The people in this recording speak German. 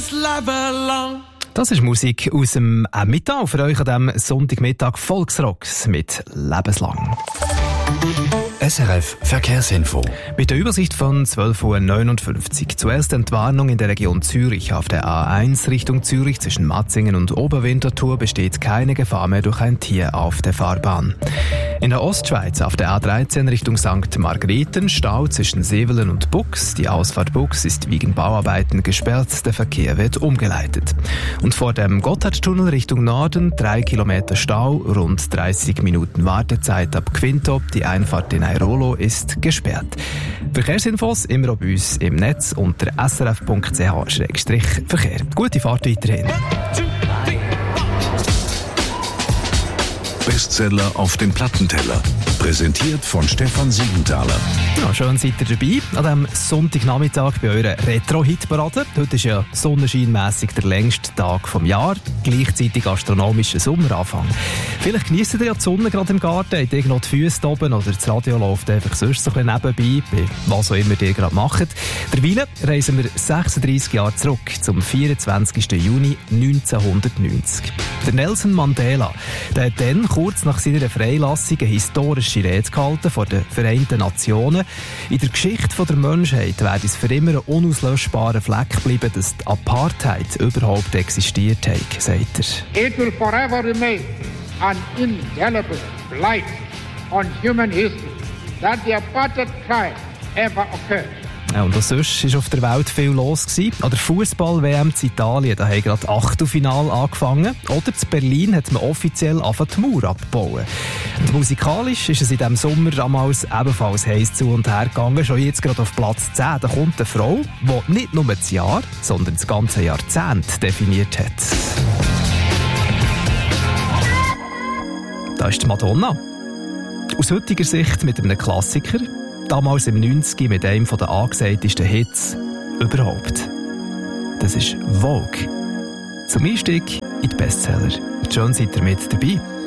Leben lang. Das ist Musik aus dem Mittag für euch an diesem Sonntagmittag Volksrocks mit Lebenslang. SRF Verkehrsinfo. Mit der Übersicht von 12.59 Uhr. Zuerst Entwarnung in der Region Zürich. Auf der A1 Richtung Zürich zwischen Matzingen und Oberwinterthur besteht keine Gefahr mehr durch ein Tier auf der Fahrbahn. In der Ostschweiz auf der A13 Richtung St. Margrethen Stau zwischen Sevelen und Bux. Die Ausfahrt Bux ist wegen Bauarbeiten gesperrt. Der Verkehr wird umgeleitet. Und vor dem Gotthardtunnel Richtung Norden 3 Kilometer Stau, rund 30 Minuten Wartezeit ab Quintop. Die Einfahrt in Airolo ist gesperrt. Verkehrsinfos immer bei uns im Netz unter srf.ch/verkehr. Gute Fahrt weiterhin. Bestseller auf dem Plattenteller. Präsentiert von Stefan Siegenthaler. Ja, schön seid ihr dabei an diesem Sonntagnachmittag bei eurer Retro-Hit-Parade. Heute ist ja sonnenscheinmässig der längste Tag vom Jahr, gleichzeitig astronomischer Sommeranfang. Vielleicht genießt ihr ja die Sonne gerade im Garten, habt ihr noch die Füße oben oder das Radio läuft einfach sonst so ein bisschen nebenbei, bei was auch immer ihr gerade macht. Derweil reisen wir 36 Jahre zurück, zum 24. Juni 1990. Der Nelson Mandela, der hat dann kurz nach seiner Freilassung eine historische Rede gehalten vor den Vereinten Nationen. In der Geschichte der Menschheit werde es für immer ein unauslöschbarer Fleck bleiben, dass die Apartheid überhaupt existiert hat, sagt er. It will forever remain an indelible blight on human history that the apartheid crime ever occurred. Ja, und auch sonst war auf der Welt viel los gewesen. An der Fußball-WM in Italien, da haben gerade Achtelfinale angefangen. Oder in Berlin hat man offiziell angefangen, die Mauer abzubauen. Und musikalisch ist es in diesem Sommer damals ebenfalls heiß zu und her gegangen. Schon jetzt gerade auf Platz 10, da kommt eine Frau, die nicht nur das Jahr, sondern das ganze Jahrzehnt definiert hat. Da ist die Madonna. Aus heutiger Sicht mit einem Klassiker. Damals im 90 mit einem der angesagtesten Hits überhaupt. Das ist Vogue. Zum Einstieg in die Bestseller. Schön seid ihr mit dabei.